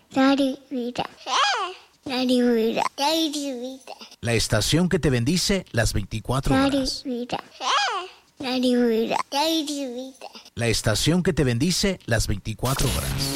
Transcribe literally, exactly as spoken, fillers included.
Radio Vida. Radio Vida. Radio Vida. La estación que te bendice las veinticuatro horas. Radio Vida. Radio Vida. Radio Vida. La estación que te bendice las veinticuatro horas.